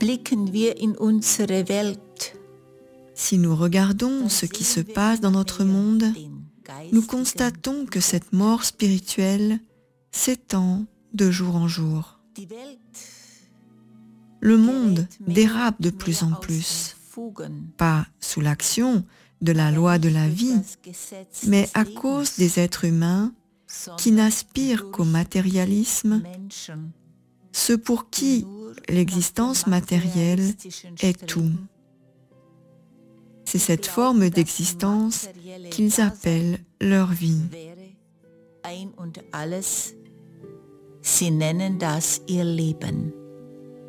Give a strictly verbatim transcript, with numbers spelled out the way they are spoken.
blicken wir in unsere Welt, Si nous regardons ce qui se passe dans notre monde, nous constatons que cette mort spirituelle s'étend de jour en jour. Le monde dérape de plus en plus, pas sous l'action de la loi de la vie, mais à cause des êtres humains qui n'aspirent qu'au matérialisme, ceux pour qui l'existence matérielle est tout. C'est cette forme d'existence qu'ils appellent leur vie. Ein und alles, sie nennen das ihr Leben.